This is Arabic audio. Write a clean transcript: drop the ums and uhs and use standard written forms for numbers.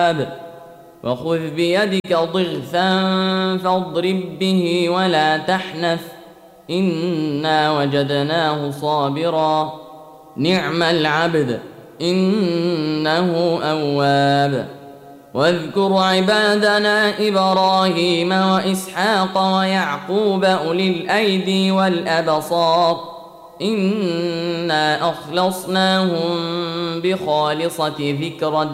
وخذ بيدك ضغثا فاضرب به ولا تحنث إنا وجدناه صابرا نعم العبد إنه أواب. واذكر عبادنا إبراهيم وإسحاق ويعقوب أولي الأيدي والأبصار إنا أخلصناهم بخالصة ذكر